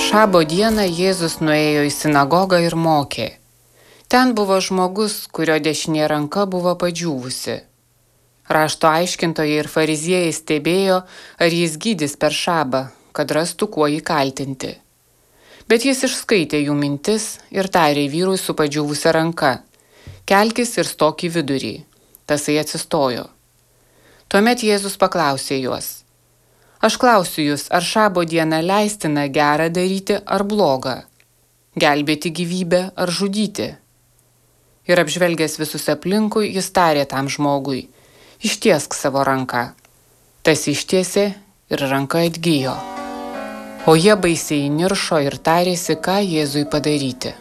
Šabo dieną Jėzus nuėjo į sinagogą ir mokė. Ten buvo žmogus, kurio dešinė ranka buvo padžiūvusi. Rašto aiškintojai ir fariziejai stebėjo, ar jis gydys per šabą, kad rastų kuo jį kaltinti. Bet jis išskaitė jų mintis ir tarė vyrui su padžiūvusia ranka: kelkis ir stok į vidurį. Tasai atsistojo. Tuomet Jėzus paklausė juos: aš klausiu jūs, ar šabo dieną leistina gerą daryti ar blogą, gelbėti gyvybę ar žudyti? Ir apžvelgęs visus aplinkui, jis tarė tam žmogui: ištiesk savo ranką. Tas ištiesė ir ranka atgijo. O jie baisiai įniršo ir tarėsi, ką Jėzui padaryti.